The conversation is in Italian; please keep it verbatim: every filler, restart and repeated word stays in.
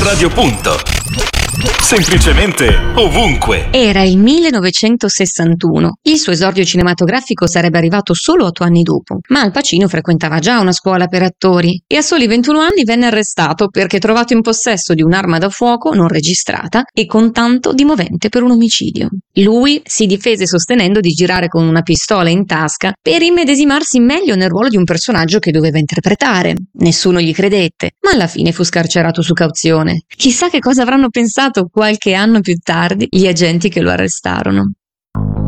Radio Punto. Semplicemente ovunque. Era il millenovecentosessantuno. Il suo esordio cinematografico sarebbe arrivato solo otto anni dopo, ma Al Pacino frequentava già una scuola per attori e a soli ventuno anni venne arrestato perché trovato in possesso di un'arma da fuoco non registrata e con tanto di movente per un omicidio. Lui si difese sostenendo di girare con una pistola in tasca per immedesimarsi meglio nel ruolo di un personaggio che doveva interpretare. Nessuno gli credette, ma alla fine fu scarcerato su cauzione. Chissà che cosa avranno pensato qualche anno più tardi gli agenti che lo arrestarono.